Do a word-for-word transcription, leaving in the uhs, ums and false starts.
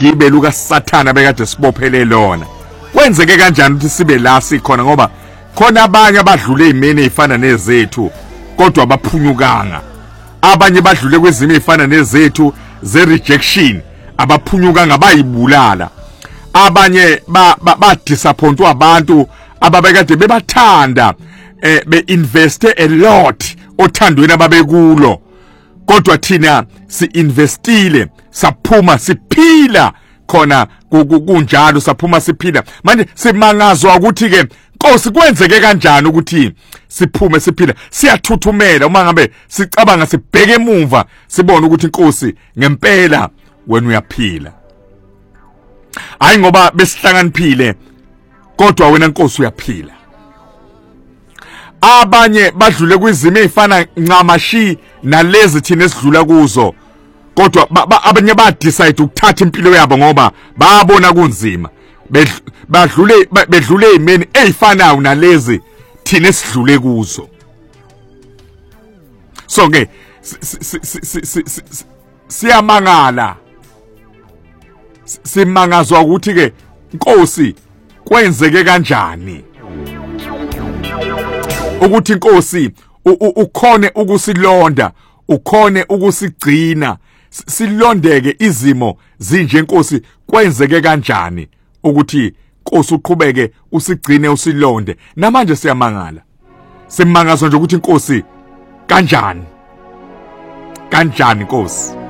igibelo kaSathana bekade sibophele lona. Kwenzeke kanjani ukuthi sibe la sikhona ngoba khona abanye abadlule izimene ezifana nezethu kodwa abaphunyukanga. Abanye badlule kwezimo ezifana nezethu ze rejection abaphunyukanga bayibulala. Abanye ba, ba, ba disappointwa abantu ababekade bebathanda eh, be investe a lot othandweni ababekulo. Kodwa thina si investile saphuma siphila khona kunjalo saphuma siphila. Manje simangazwa ukuthi ke Nkosi kwenzeke kanjani ukuthi siphume siphila siyathuthumela uma ngabe sicabanga sibheke emuva sibone ukuthi Nkosi ngempela wena uyaphila. Hayi ngoba besihlakaniphile kodwa wena Nkosi uyaphila. Abanye badlule kwizimo ezifana ncamashi nalezi thina esidlula kuzo kodwa abanye ba decide ukuthatha impilo yabo ngoba babona kunzima. Badlule bedlule izimeni ezifanayo nalezi thina esidlule kuzo. So ke siyamangala simangazwa ukuthi ke Nkosi kwenzeke kanjani ukuthi Nkosi ukhone ukusilonda ukhone ukusigcina silondeke izimo zinje Nkosi kwenzeke kanjani ukuthi Nkosi uqhubeke usigcine usilonde. Namanje siyamangala simangazwa nje ukuthi Nkosi kanjani kanjani Nkosi.